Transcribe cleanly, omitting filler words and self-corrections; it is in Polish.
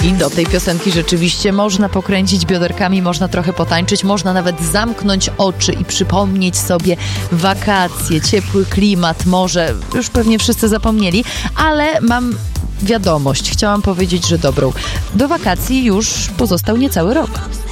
I do tej piosenki rzeczywiście można pokręcić bioderkami, można trochę potańczyć, można nawet zamknąć oczy i przypomnieć sobie wakacje, ciepły klimat, morze. Już pewnie wszyscy zapomnieli, ale mam wiadomość. Chciałam powiedzieć, że dobrą. Do wakacji już pozostał niecały rok.